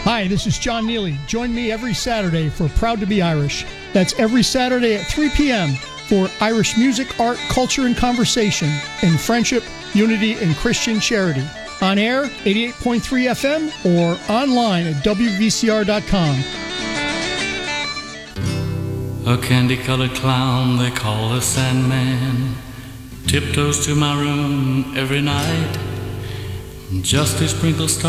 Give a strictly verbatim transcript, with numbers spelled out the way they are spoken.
Hi, this is John Neely. Join me every Saturday for Proud to be Irish. That's every Saturday at three p.m. for Irish music, art, culture, and conversation in friendship, unity, and Christian charity. On air, eighty-eight point three F M, or online at W V C R dot com. A candy-colored clown they call the Sandman tiptoes to my room every night just to sprinkle stars